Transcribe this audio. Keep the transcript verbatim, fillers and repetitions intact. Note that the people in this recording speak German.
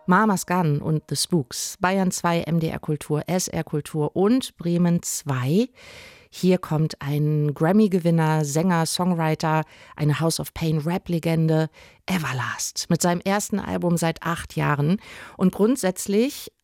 Mama's Gun und The Spooks, Bayern zwei, M D R Kultur, S R Kultur und Bremen zwei. Hier kommt ein Grammy-Gewinner, Sänger, Songwriter, eine House of Pain-Rap-Legende, Everlast, mit seinem ersten Album seit acht Jahren. Und grundsätzlich